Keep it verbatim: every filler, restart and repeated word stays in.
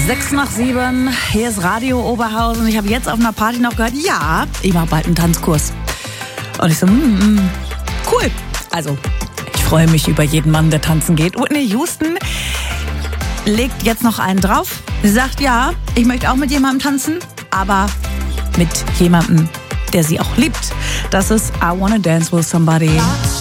Sechs nach sieben, hier ist Radio Oberhausen. Ich habe jetzt auf einer Party noch gehört, ja, ich mache bald einen Tanzkurs. Und ich so, mm, mm, cool. Also, ich freue mich über jeden Mann, der tanzen geht. Whitney Houston legt jetzt noch einen drauf. Sie sagt, ja, ich möchte auch mit jemandem tanzen, aber mit jemandem, der sie auch liebt. Das ist I Wanna Dance With Somebody.